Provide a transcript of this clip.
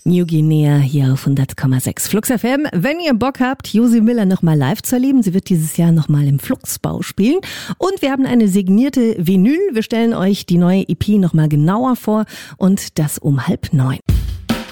New Guinea hier auf 100,6 Flux FM. Wenn ihr Bock habt, Josie Miller nochmal live zu erleben, sie wird dieses Jahr nochmal im Fluxbau spielen. Und wir haben eine signierte Vinyl. Wir stellen euch die neue EP nochmal genauer vor und das um 8:30.